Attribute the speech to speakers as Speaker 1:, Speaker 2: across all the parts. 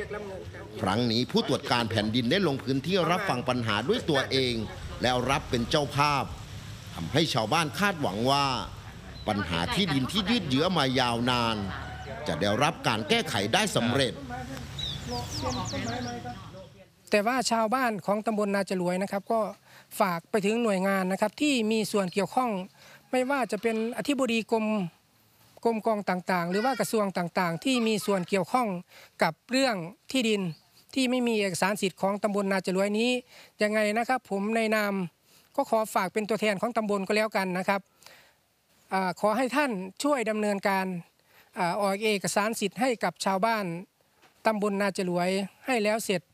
Speaker 1: ครั้งนี้ผู้ตรวจการแผ่นดินได้ลงพื้นที่รับฟังปัญหาด้วยตัวเองแล้วรับเป็นเจ้าภาพทำให้ชาวบ้านคาดหวังว่าปัญหาที่ดินที่ยืดเยื้อมายาวนานจะได้รับการแก้ไขได้สำเร็จ
Speaker 2: แต่ว่าชาวบ้านของตำบลนาจรวยนะครับก็ฝากไปถึงหน่วยงานนะครับที่มีส่วนเกี่ยวข้องไม่ว่าจะเป็นอธิบดีกรมกองต่างๆหรือว่ากระทรวงต่างๆที่มีส่วนเกี่ยวข้องกับเรื่องที่ดินที่ไม่มีเอกสารสิทธิ์ของตำบลนาจรวยนี้ยังไงนะครับผมในนามก็ขอฝากเป็นตัวแทนของตำบลก็แล้วกันนะครับขอให้ท่านช่วยดำเนินการออกเอกสารสิทธิ์ให้กับชาวบ้านตำบลนาจรวยให้แล้วเสร็จ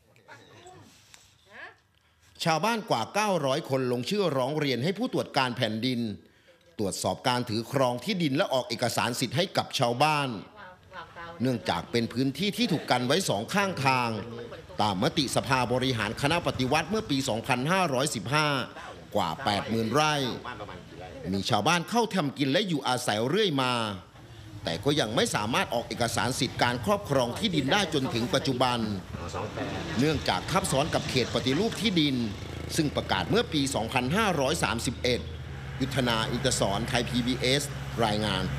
Speaker 1: ชาวบ้านกว่า900คนลงชื่อร้องเรียนให้ผู้ตรวจการแผ่นดินตรวจสอบการถือครองที่ดินและออกเอกสารสิทธิ์ให้กับชาวบ้านเนื่องจากเป็นพื้นที่ที่ถูกกันไว้สองข้างทางตามมติสภาบริหารคณะปฏิวัติเมื่อปี 2515 กว่า 80,000 ไร่มีชาวบ้านเข้าทำกินและอยู่อาศัยเรื่อยมาแต่ก็ยังไม่สามารถออกเอกสารสิทธิ์การครอบครองที่ดินได้จนถึงปัจจุบันเนื่องจากทับซ้อนกับเขตปฏิรูปที่ดินซึ่งประกาศเมื่อปี 2531 ยุทธนา อินทศร ไทย PBS รายงาน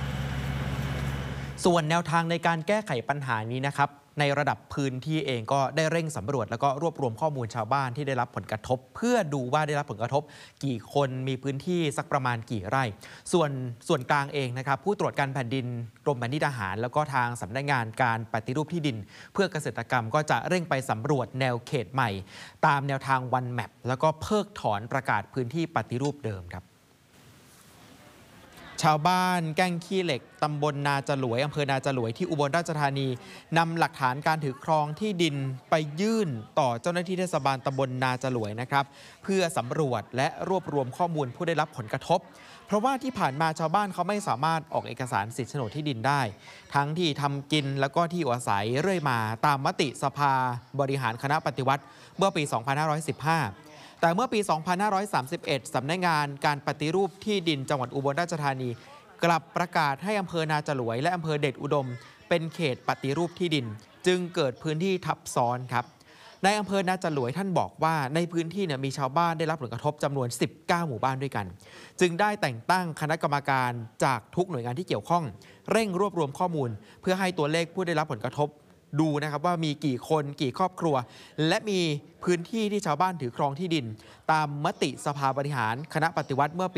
Speaker 3: ส่วนแนวทางในการแก้ไขปัญหานี้นะครับในระดับพื้นที่เองก็ได้เร่งสำรวจแล้วก็รวบรวมข้อมูลชาวบ้านที่ได้รับผลกระทบเพื่อดูว่าได้รับผลกระทบกี่คนมีพื้นที่สักประมาณกี่ไร่ส่วนกลางเองนะครับผู้ตรวจการแผ่นดินกรมแผ่นดินทหารแล้วก็ทางสำนักงานการปฏิรูปที่ดินเพื่อเกษตรกรรมก็จะเร่งไปสำรวจแนวเขตใหม่ตามแนวทางวันแมปแล้วก็เพิกถอนประกาศพื้นที่ปฏิรูปเดิมครับชาวบ้านแก้งขี้เหล็กตำบลนาจรวยอำเภอนาจรวยที่อุบลราชธานีนำหลักฐานการถือครองที่ดินไปยื่นต่อเจ้าหน้าที่เทศบาลตำบลนาจรวยนะครับเพื่อสำรวจและรวบรวมข้อมูลผู้ได้รับผลกระทบเพราะว่าที่ผ่านมาชาวบ้านเขาไม่สามารถออกเอกสารสิทธิโฉนดที่ดินได้ทั้งที่ทำกินแล้วก็ที่อยู่อาศัยเรื่อยมาตามมติสภาบริหารคณะปฏิวัติเมื่อปี 2515แต่เมื่อปี 2531 สำนักงานการปฏิรูปที่ดินจังหวัดอุบลราชธานีกลับประกาศให้อำเภอนาจรวยและอำเภอเดชอุดมเป็นเขตปฏิรูปที่ดินจึงเกิดพื้นที่ทับซ้อนครับในอำเภอนาจรวยท่านบอกว่าในพื้นที่มีชาวบ้านได้รับผลกระทบจำนวน 19 หมู่บ้านด้วยกันจึงได้แต่งตั้งคณะกรรมการจากทุกหน่วยงานที่เกี่ยวข้องเร่งรวบรวมข้อมูลเพื่อให้ตัวเลขผู้ได้รับผลกระทบดูนะครับว่ามีกี่คนกี่ครอบครัวและมีพื้นที่ที่ชาวบ้านถือครองที่ดินตามมติสภาบริหารคณะปฏิวัติเมื่อปี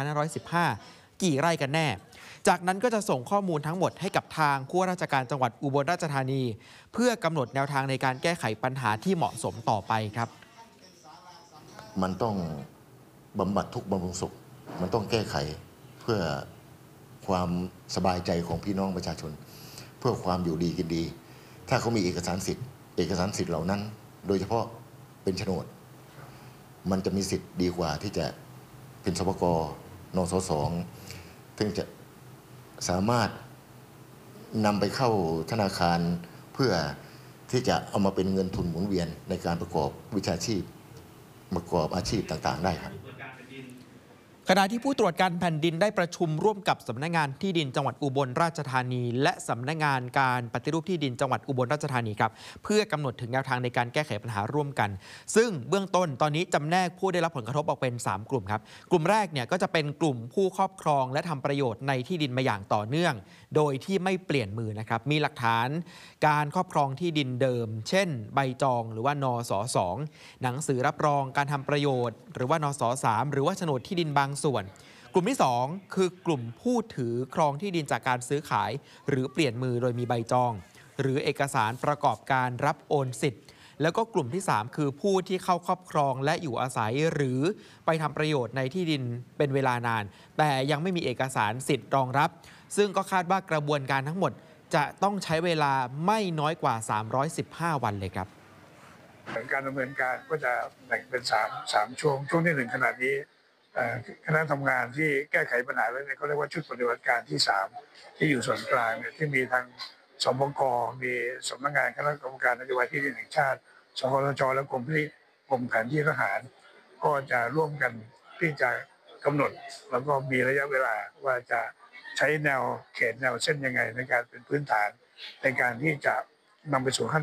Speaker 3: 2515 กี่ไร่กันแน่จากนั้นก็จะส่งข้อมูลทั้งหมดให้กับทางผู้ว่าราชการจังหวัดอุบลราชธานีเพื่อกำหนดแนวทางในการแก้ไขปัญหาที่เหมาะสมต่อไปครับ
Speaker 4: มันต้องบำบัดทุกข์บำรุงสุขมันต้องแก้ไขเพื่อความสบายใจของพี่น้องประชาชนเพื่อความอยู่ดีกินดีถ้าเขามีเอกสารสิทธิ์เหล่านั้นโดยเฉพาะเป็นโฉนดมันจะมีสิทธิ์ดีกว่าที่จะเป็นสปก.นสส.ซึ่งจะสามารถนำไปเข้าธนาคารเพื่อที่จะเอามาเป็นเงินทุนหมุนเวียนในการประกอบวิชาชีพประกอบอาชีพต่างๆได้ครับ
Speaker 3: ขณะที่ผู้ตรวจการแผ่นดินได้ประชุมร่วมกับสำนักงานที่ดินจังหวัดอุบลราชธานีและสำนักงานการปฏิรูปที่ดินจังหวัดอุบลราชธานีครับเพื่อกำหนดถึงแนวทางในการแก้ไขปัญหาร่วมกันซึ่งเบื้องต้นตอนนี้จำแนกผู้ได้รับผลกระทบออกเป็น3กลุ่มครับกลุ่มแรกก็จะเป็นกลุ่มผู้ครอบครองและทำประโยชน์ในที่ดินมาอย่างต่อเนื่องโดยที่ไม่เปลี่ยนมือนะครับมีหลักฐานการครอบครองที่ดินเดิมเช่นใบจองหรือว่านส2หนังสือรับรองการทำประโยชน์หรือว่านส3หรือว่าโฉนดที่ดินบางส่วนกลุ่มที่2คือกลุ่มผู้ถือครองที่ดินจากการซื้อขายหรือเปลี่ยนมือโดยมีใบจองหรือเอกสารประกอบการรับโอนสิทธิ์แล้วก็กลุ่มที่3คือผู้ที่เข้าครอบครองและอยู่อาศัยหรือไปทำประโยชน์ในที่ดินเป็นเวลานานแต่ยังไม่มีเอกสารสิทธิ์รองรับซึ่งก็คาดว่ากระบวนการทั้งหมดจะต้องใช้เวลาไม่น้อยกว่า315วันเลยครับ
Speaker 5: การดำเนินการก็จะแบ่งเป็น3ช่วงที่1ขณะนี้คณะทำงานที่แก้ไขปัญหาเรื่องนี้เขาเรียกว่าชุดปฏิบัติการที่3ที่อยู่ส่วนกลางที่มีทางสบก.มีสำนักงานคณะกรรมการนโยบายที่ดินแห่งชาติสกทช.และกรมแผนที่ทหารก็จะร่วมกันที่จะกำหนดแล้วก็มีระยะเวลาว่าจะใช้แนวเขตแนวเส้นยังไงในการเป็นพื้นฐานในการที่จะนำไปสู่ขั้น